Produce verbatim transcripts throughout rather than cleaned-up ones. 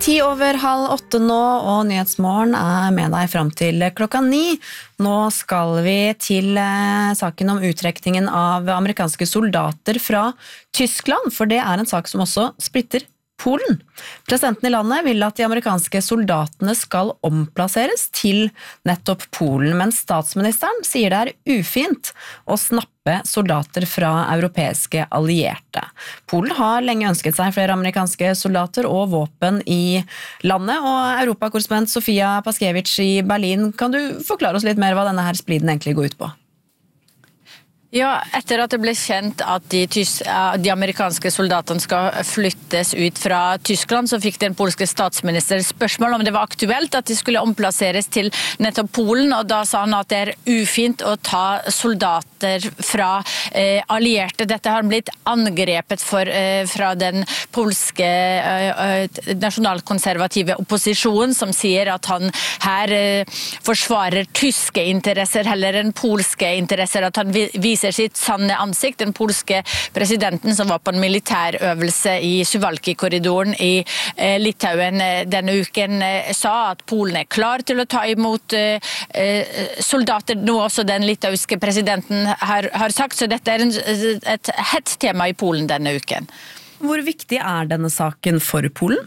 Ti over halv åtte nå, og Nyhetsmorgen er med deg frem til klokka ni. Nå skal vi til eh, saken om uttrekningen av amerikanske soldater fra Tyskland, for det er en sak som også splitter Polen. Presidenten i landet vil at de amerikanske soldatene skal omplasseres til nettopp Polen, men statsministeren sier det er ufint å snappe soldater fra europeiske allierte. Polen har lenge ønsket seg flere amerikanske soldater og våpen i landet, og europakorrespondent Sofia Paskiewicz i Berlin, kan du forklare oss litt mer hva denne her spliden egentlig går ut på? Ja, etter at det ble kjent at de, tys- de amerikanske soldatene skal flyttes ut fra Tyskland, så fikk den polske statsminister spørsmål om det var aktuelt at de skulle omplasseres til nettopp Polen, og da sa han at det er ufint å ta soldater fra eh, allierte. Dette har blitt angrepet for, eh, fra den polske eh, nasjonalkonservative opposisjonen, som sier at han her eh, forsvarer tyske interesser heller enn polske interesser, at han viser sitt sanne ansikt. Den polske presidenten som var på en militærøvelse i Suwalki-korridoren i eh, Litauen eh, denne uken eh, sa at Polen er klar til å ta imot eh, soldater, noe også den litauiske presidenten har, har sagt, så dette er en, et hett tema i Polen denne uken. Hvor viktig er denne saken for Polen?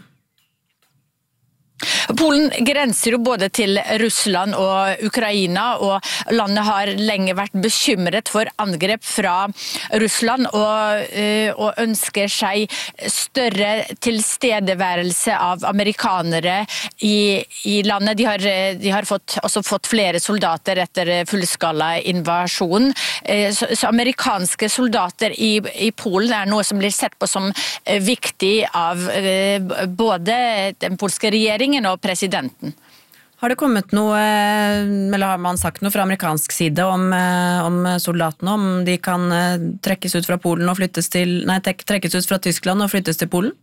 Polen grenser jo både til Russland og Ukraina, og landet har lenge vært bekymret for angrep fra Russland og, og ønsker seg større tilstedeværelse av amerikanere i, i landet. De har, de har fått, også fått flere soldater etter fullskala invasjon. Så, så amerikanske soldater i, i Polen er noe som blir sett på som viktig av både den polske regjeringen og presidenten. Har det kommet noe, eller har man sagt noe fra amerikansk side om, om soldatene, om de kan trekkes ut fra Polen og flyttes til, nei, trekkes ut fra Tyskland og flyttes til Polen?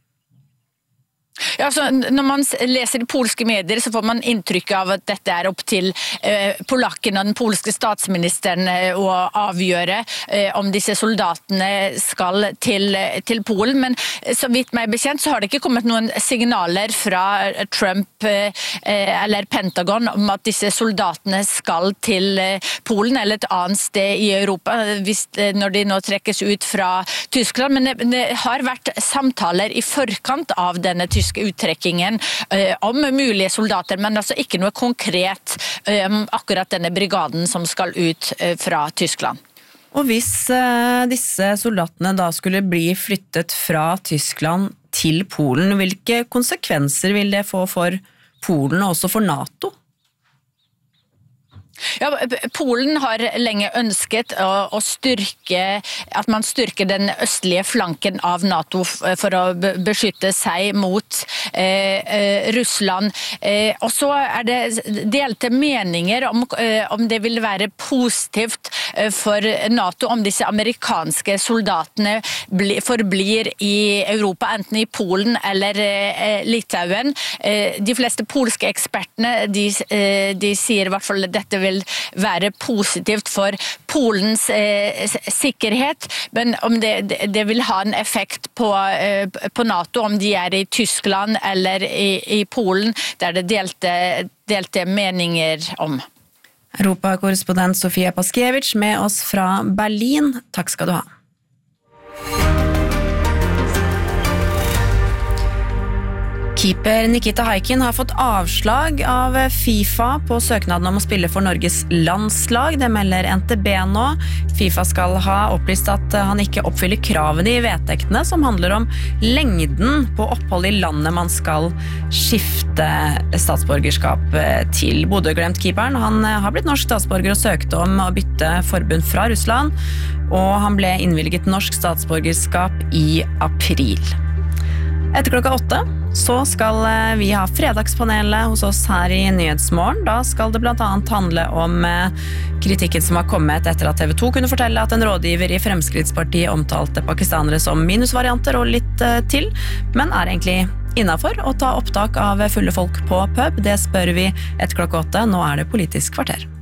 Ja, altså, når man leser polske medier, så får man inntrykk av at dette er opp til eh, polakken og den polske statsministeren eh, å avgjøre eh, om disse soldatene skal til, til Polen. Men eh, så vidt meg bekjent så har det ikke kommet noen signaler fra Trump eh, eller Pentagon om at disse soldatene skal til eh, Polen eller et annet sted i Europa hvis, eh, når de nå trekkes ut fra Tyskland. Men det, det har vært samtaler i forkant av denne tyske uttrekkingen uh, om mulige soldater, men altså ikke noe konkret um, akkurat denne brigaden som skal ut uh, fra Tyskland. Og hvis uh, disse soldatene da skulle bli flyttet fra Tyskland til Polen, hvilke konsekvenser vil det få for Polen og også for NATO? Ja, Polen har lenge ønsket å, å styrke, at man styrker den østlige flanken av NATO for å beskytte seg mot eh, eh, Russland. Eh, og så er det delte meninger om, eh, om det vil være positivt eh, for NATO om disse amerikanske soldatene bli, forblir i Europa, enten i Polen eller eh, Litauen. Eh, de fleste polske ekspertene de, eh, de sier i hvert fall dette vil være positivt for Polens eh, sikkerhet, men om det, det vil ha en effekt på, eh, på NATO, om de er i Tyskland eller i, i Polen, der det delte, delte meninger om. Europakorrespondent Sofia Paskiewicz med oss fra Berlin. Takk skal du ha. Keeper Nikita Haikin har fått avslag av FIFA på søknaden om å spille for Norges landslag. Det melder N T B nå. FIFA skal ha opplyst at han ikke oppfyller kravene i vedtektene, som handler om lengden på opphold i landet man skal skifte statsborgerskap til. Bodø-Glimt-keeperen, han har blitt norsk statsborger og søkte om å bytte forbund fra Russland, og han ble innvilget norsk statsborgerskap i april. Etter klokka åtte så skal vi ha fredagspanelet hos oss her i Nyhetsmorgen. Da skal det blant annet handle om kritikken som har kommet etter at T V to kunne fortelle at en rådgiver i Fremskrittspartiet omtalte pakistanere som minusvarianter og litt til, men er egentlig innenfor å ta opptak av fulle folk på pub. Det spør vi etter klokka åtte. Nå er det Politisk kvarter.